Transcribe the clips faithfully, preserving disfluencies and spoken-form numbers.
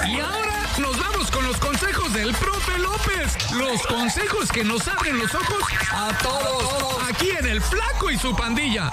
Y ahora nos vamos con los consejos del profe López. Los consejos que nos abren los ojos a todos. Aquí en El Flaco y su pandilla.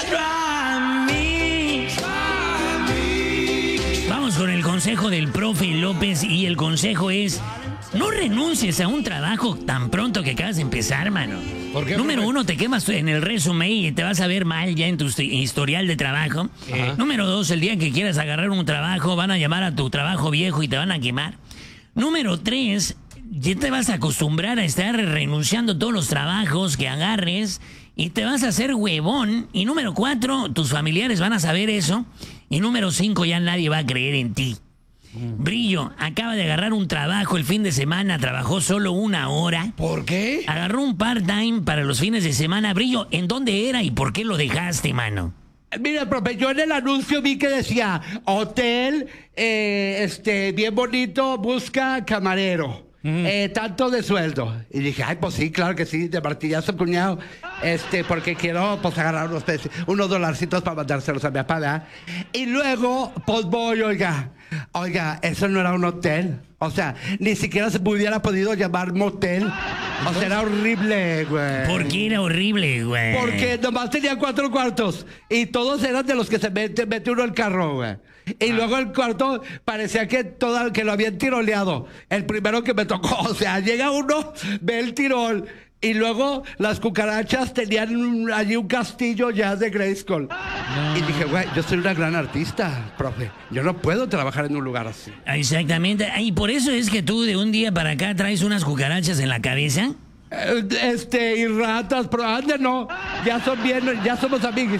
Vamos con el consejo del profe López y el consejo es: no renuncies a un trabajo tan pronto que acabas de empezar, mano. ¿Por qué, Número profe? uno, te quemas en el resumen y te vas a ver mal ya en tu histi- historial de trabajo. Ajá. Número dos, el día que quieras agarrar un trabajo, van a llamar a tu trabajo viejo y te van a quemar. Número tres, ya te vas a acostumbrar a estar renunciando a todos los trabajos que agarres y te vas a hacer huevón. Y número cuatro, tus familiares van a saber eso. Y número cinco, ya nadie va a creer en ti. Brillo acaba de agarrar un trabajo el fin de semana, trabajó solo una hora. ¿Por qué? Agarró un part-time para los fines de semana. Brillo, ¿en dónde era y por qué lo dejaste, mano? Mira, profe, yo en el anuncio vi que decía hotel, eh, este, bien bonito, busca camarero. Eh, tanto de sueldo. Y dije, ay, pues sí, claro que sí, de martillazo, cuñado. Este, porque quiero, pues, agarrar unos, pesos, unos dolarcitos para mandárselos a mi papá, ¿verdad? Y luego, pues voy, oiga. Oiga, eso no era un hotel. O sea, ni siquiera se hubiera podido llamar motel. O sea, era horrible, güey. ¿Por qué era horrible, güey? Porque nomás tenía cuatro cuartos y todos eran de los que se mete, mete uno el carro, güey. Y luego el cuarto parecía que todo, que lo habían tiroleado. El primero que me tocó, o sea, llega uno, ve el tirol y luego las cucarachas tenían un- allí un castillo ya de Grayskull. Y dije, güey, yo soy una gran artista, profe. Yo no puedo trabajar en un lugar así. Exactamente. Y por eso es que tú de un día para acá traes unas cucarachas en la cabeza. Eh, Este, y ratas, pero ande no, ya son bien, ya somos amigos.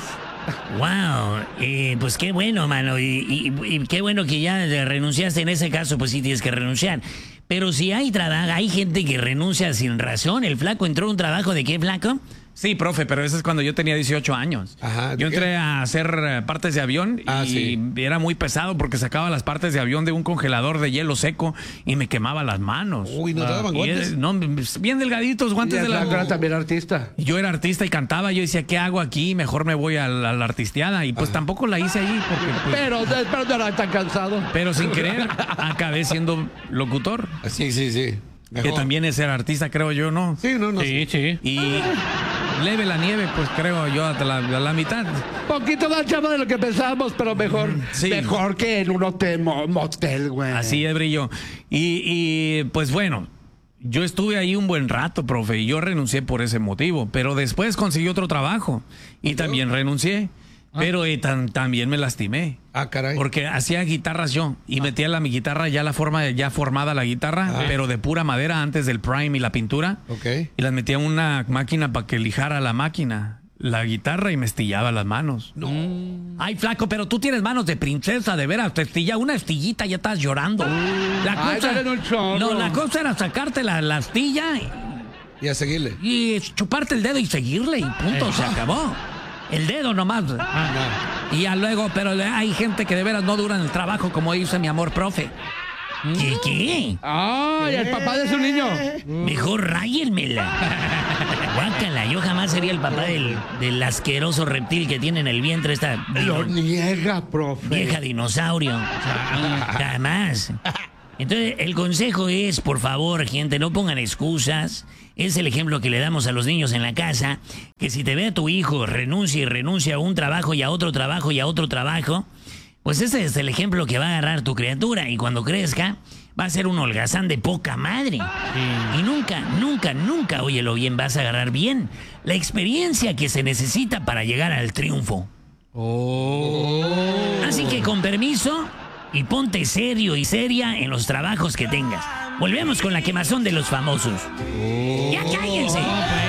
Wow, eh, pues qué bueno, mano, y, y- y qué bueno que ya renunciaste. En ese caso, pues sí tienes que renunciar. Pero si hay trabajo, hay gente que renuncia sin razón. El Flaco entró a un trabajo de qué, Flaco. Sí, profe, pero eso es cuando yo tenía dieciocho años. Ajá, ¿de yo qué? entré a hacer eh, partes de avión Ah, y sí. era muy pesado porque sacaba las partes de avión de un congelador de hielo seco y me quemaba las manos. Uy, ¿no te daban Y guantes? era- no, bien delgaditos, guantes Y de el la... Flaco era también artista. Yo era artista y cantaba, yo decía, ¿qué hago aquí? Mejor me voy a la, a la artisteada. Y pues tampoco la hice allí porque... pues, Pero, pero no era tan cansado. pero sin querer acabé siendo locutor, Sí, sí, sí. que Mejor. también es ser artista, creo yo, ¿no? Sí, no, no. Sí, sí. Y leve la nieve, pues creo yo, hasta la, a la mitad. Poquito más chavo de lo que pensábamos, pero mejor. Sí. Mejor que en un hotel, mo- motel, güey. Así es, Brillo. Y, y, pues bueno, yo estuve ahí un buen rato, profe, y yo renuncié por ese motivo, pero después conseguí otro trabajo y también renuncié, pero eh, tan- también me lastimé. Ah, caray. Porque hacía guitarras yo y metía la mi guitarra ya la forma de ya formada la guitarra, Ah. pero de pura madera antes del prime y la pintura. Ok. Y las metía en una máquina para que lijara la máquina, la guitarra, y me estillaba las manos. No. Ay, Flaco, pero tú tienes manos de princesa, de veras. Te estilla una astillita, ya estás llorando. La Ay, dale un chorro. no, la cosa era sacarte la, la astilla Y a seguirle. y chuparte el dedo y seguirle y punto, se acabó. El dedo nomás. Y ya luego, pero hay gente que de veras no dura en el trabajo, como dice mi amor profe. ¿Qué, qué? Ay, el papá de su niño. Mejor ráyenmela. Guácala, yo jamás sería el papá del, del asqueroso reptil que tiene en el vientre esta Lo niega, profe. vieja dinosaurio. Jamás. Entonces, el consejo es, por favor, gente, no pongan excusas. Es el ejemplo que le damos a los niños en la casa, que si te ve a tu hijo renuncia y renuncia a un trabajo y a otro trabajo y a otro trabajo, pues ese es el ejemplo que va a agarrar tu criatura, y cuando crezca va a ser un holgazán de poca madre. Y nunca, nunca, nunca, óyelo bien, vas a agarrar bien la experiencia que se necesita para llegar al triunfo. Así que con permiso, y ponte serio y seria en los trabajos que tengas. Volvemos con la quemazón de los famosos. ¡Ya cállense!